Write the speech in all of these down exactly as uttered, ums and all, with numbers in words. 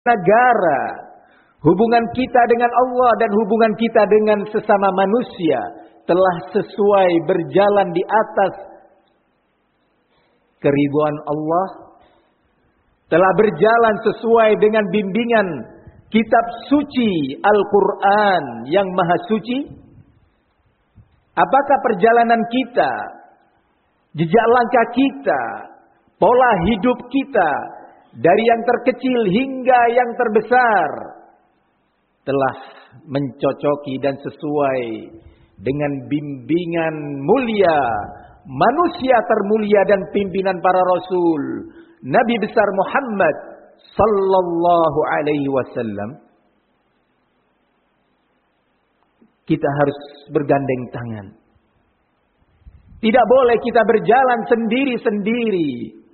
negara, hubungan kita dengan Allah dan hubungan kita dengan sesama manusia telah sesuai berjalan di atas keridhaan Allah, telah berjalan sesuai dengan bimbingan kitab suci Al-Quran yang maha suci? Apakah perjalanan kita, jejak langkah kita, pola hidup kita dari yang terkecil hingga yang terbesar telah mencocoki dan sesuai dengan bimbingan mulia manusia termulia dan pimpinan para rasul, Nabi besar Muhammad sallallahu alaihi wasallam? Kita harus bergandeng tangan. Tidak boleh kita berjalan sendiri-sendiri.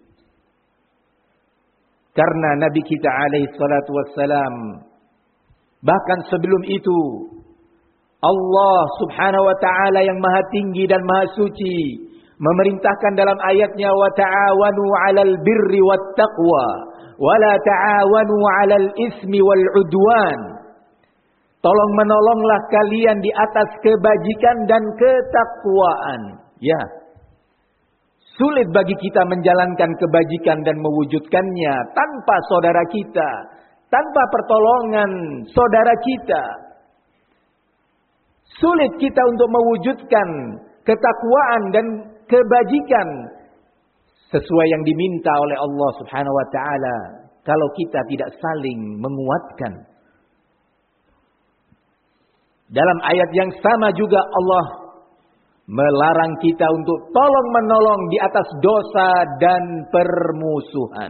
Karena Nabi kita alaihi salatu wassalam, bahkan sebelum itu, Allah subhanahu wa ta'ala yang maha tinggi dan maha suci memerintahkan dalam ayatnya, wa ta'awanu 'alal birri wat taqwa wa la ta'awanu 'alal ismi wal 'udwan. Tolong menolonglah kalian di atas kebajikan dan ketakwaan. Ya. Sulit bagi kita menjalankan kebajikan dan mewujudkannya tanpa saudara kita, tanpa pertolongan saudara kita. Sulit kita untuk mewujudkan ketakwaan dan kebajikan sesuai yang diminta oleh Allah Subhanahu wa taala kalau kita tidak saling menguatkan. Dalam ayat yang sama juga Allah melarang kita untuk tolong menolong di atas dosa dan permusuhan.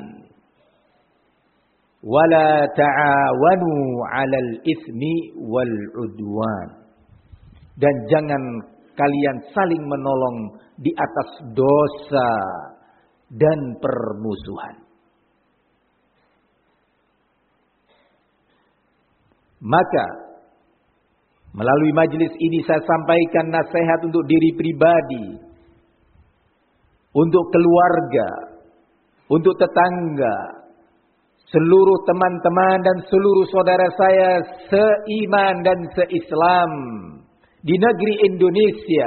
Wala ta'awanu 'alal ismi wal 'udwan. Dan jangan kalian saling menolong di atas dosa dan permusuhan. Maka melalui majelis ini saya sampaikan nasihat untuk diri pribadi, untuk keluarga, untuk tetangga, seluruh teman-teman dan seluruh saudara saya seiman dan seislam di negeri Indonesia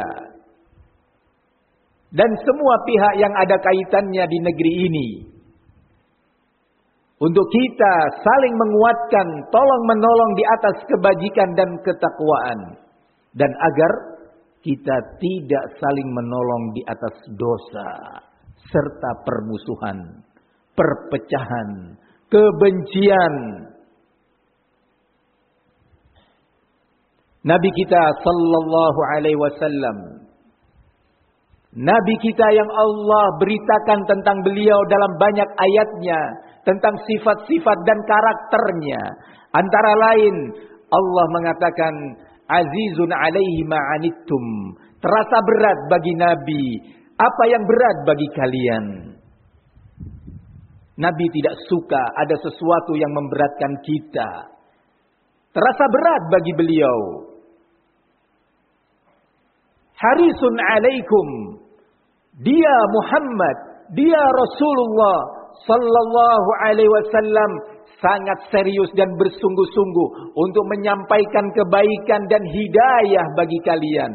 dan semua pihak yang ada kaitannya di negeri ini. Untuk kita saling menguatkan, tolong menolong di atas kebajikan dan ketakwaan. Dan agar kita tidak saling menolong di atas dosa, serta permusuhan, perpecahan, kebencian. Nabi kita sallallahu alaihi wasallam, Nabi kita yang Allah beritakan tentang beliau dalam banyak ayatnya, tentang sifat-sifat dan karakternya. Antara lain Allah mengatakan, azizun alaihi ma'anittum. Terasa berat bagi Nabi apa yang berat bagi kalian. Nabi tidak suka ada sesuatu yang memberatkan kita. Terasa berat bagi beliau. Harisun alaikum. Dia Muhammad, dia Rasulullah sallallahu alaihi wasallam sangat serius dan bersungguh-sungguh untuk menyampaikan kebaikan dan hidayah bagi kalian.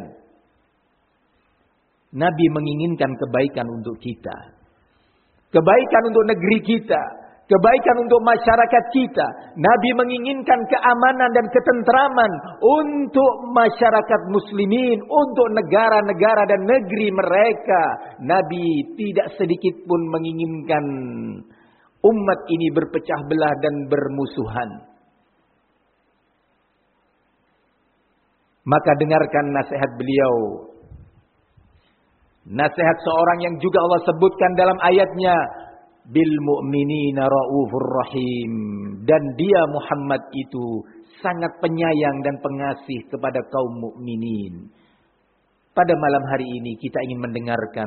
Nabi menginginkan kebaikan untuk kita. Kebaikan untuk negeri kita, kebaikan untuk masyarakat kita. Nabi menginginkan keamanan dan ketentraman untuk masyarakat muslimin, untuk negara-negara dan negeri mereka. Nabi tidak sedikit pun menginginkan umat ini berpecah belah dan bermusuhan. Maka dengarkan nasihat beliau. Nasihat seorang yang juga Allah sebutkan dalam ayatnya, bil mu'minina raufur rahim. Dan dia Muhammad itu sangat penyayang dan pengasih kepada kaum mukminin. Pada malam hari ini kita ingin mendengarkan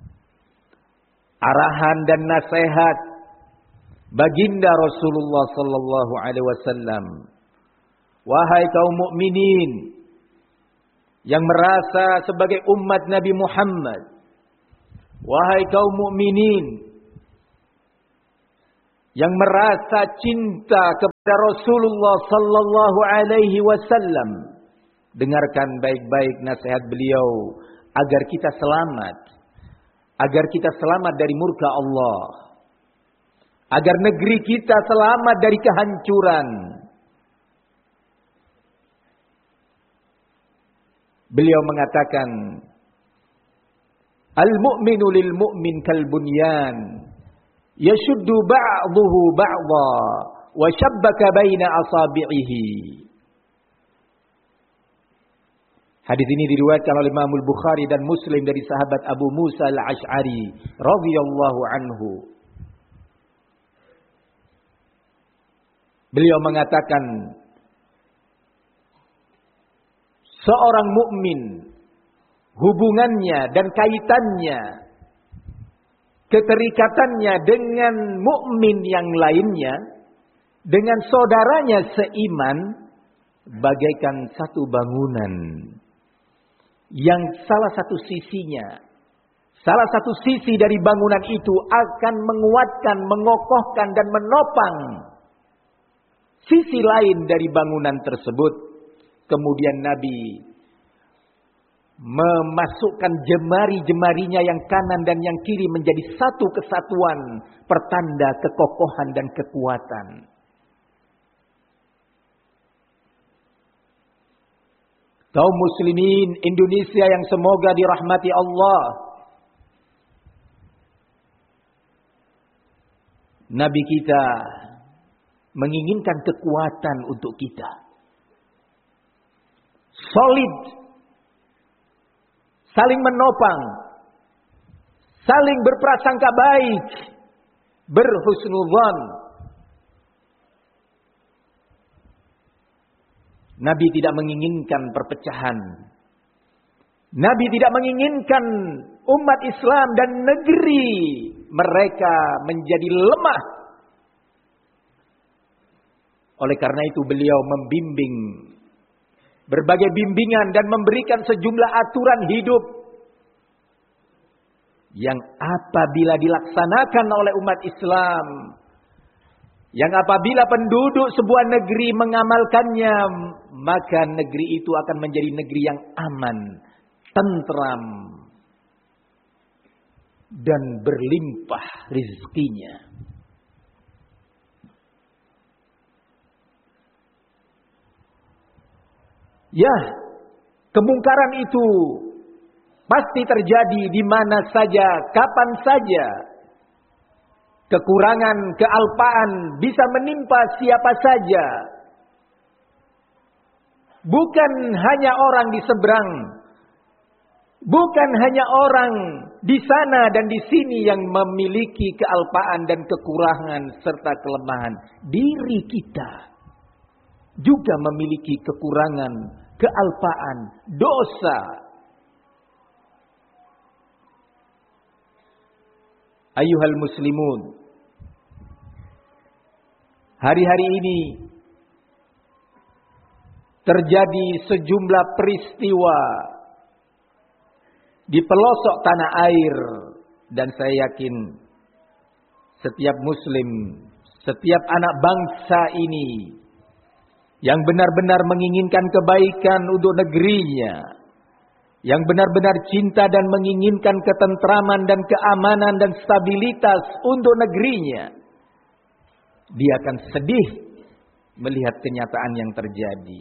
arahan dan nasihat baginda Rasulullah sallallahu alaihi wasallam. Wahai kaum mukminin yang merasa sebagai umat Nabi Muhammad, wahai kaum mukminin yang merasa cinta kepada Rasulullah sallallahu alaihi wasallam, dengarkan baik-baik nasihat beliau agar kita selamat, agar kita selamat dari murka Allah, agar negeri kita selamat dari kehancuran. Beliau mengatakan, al-mu'minu lil mu'min kal bunyan, yashuddu ba'duhu ba'dha wa shabbaka baina asabi'ihi. Hadis ini diriwayatkan oleh Imam Al-Bukhari dan Muslim dari sahabat Abu Musa Al-Asy'ari radhiyallahu anhu. Beliau mengatakan, seorang mukmin hubungannya dan kaitannya, keterikatannya dengan mukmin yang lainnya, dengan saudaranya seiman, bagaikan satu bangunan yang salah satu sisinya, salah satu sisi dari bangunan itu akan menguatkan, mengokohkan dan menopang sisi lain dari bangunan tersebut. Kemudian Nabi memasukkan jemari-jemarinya yang kanan dan yang kiri menjadi satu kesatuan, pertanda kekokohan dan kekuatan. Kaum muslimin Indonesia yang semoga dirahmati Allah, Nabi kita menginginkan kekuatan untuk kita. Solid, saling menopang, saling berprasangka baik, berhusnudzan. Nabi tidak menginginkan perpecahan. Nabi tidak menginginkan umat Islam dan negeri mereka menjadi lemah. Oleh karena itu beliau membimbing berbagai bimbingan dan memberikan sejumlah aturan hidup yang apabila dilaksanakan oleh umat Islam, yang apabila penduduk sebuah negeri mengamalkannya, maka negeri itu akan menjadi negeri yang aman, tentram, dan berlimpah rezekinya. Ya, kemungkaran itu pasti terjadi di mana saja, kapan saja. Kekurangan, kealpaan bisa menimpa siapa saja. Bukan hanya orang di seberang, bukan hanya orang di sana dan di sini yang memiliki kealpaan dan kekurangan serta kelemahan. Diri kita juga memiliki kekurangan, kealpaan, dosa. Ayuhal muslimun, hari-hari ini terjadi sejumlah peristiwa di pelosok tanah air, dan saya yakin setiap muslim, setiap anak bangsa ini yang benar-benar menginginkan kebaikan untuk negerinya, yang benar-benar cinta dan menginginkan ketentraman dan keamanan dan stabilitas untuk negerinya, dia akan sedih melihat kenyataan yang terjadi.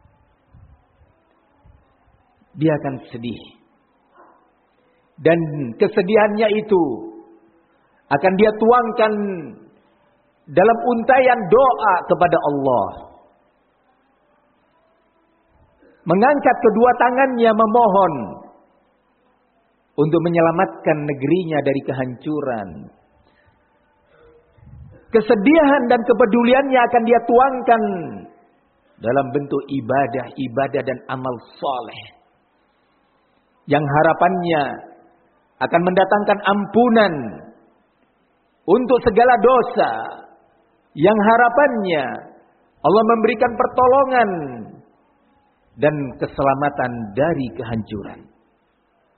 Dia akan sedih. Dan kesedihannya itu akan dia tuangkan dalam untayan doa kepada Allah. Mengangkat kedua tangannya memohon untuk menyelamatkan negerinya dari kehancuran. Kesedihan dan kepeduliannya akan dia tuangkan dalam bentuk ibadah-ibadah dan amal soleh, yang harapannya akan mendatangkan ampunan untuk segala dosa, yang harapannya Allah memberikan pertolongan dan keselamatan dari kehancuran.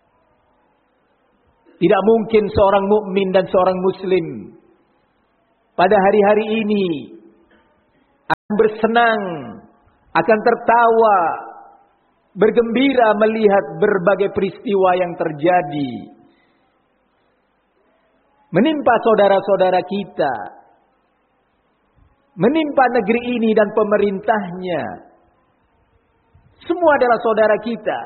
Tidak mungkin seorang mukmin dan seorang muslim pada hari-hari ini akan bersenang, akan tertawa, bergembira melihat berbagai peristiwa yang terjadi menimpa saudara-saudara kita, menimpa negeri ini dan pemerintahnya. Semua adalah saudara kita.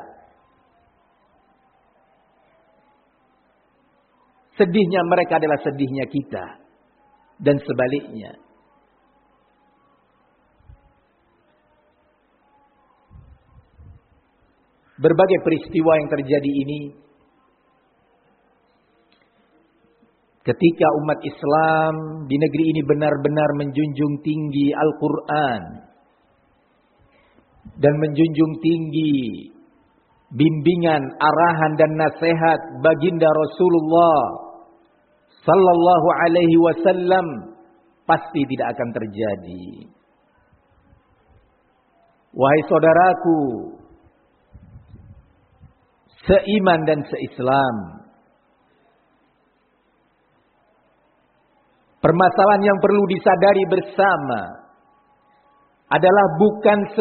Sedihnya mereka adalah sedihnya kita. Dan sebaliknya. Berbagai peristiwa yang terjadi ini, ketika umat Islam di negeri ini benar-benar menjunjung tinggi Al-Quran dan menjunjung tinggi bimbingan, arahan dan nasihat baginda Rasulullah sallallahu alaihi wasallam, pasti tidak akan terjadi. Wahai saudaraku, seiman dan seislam, permasalahan yang perlu disadari bersama adalah bukan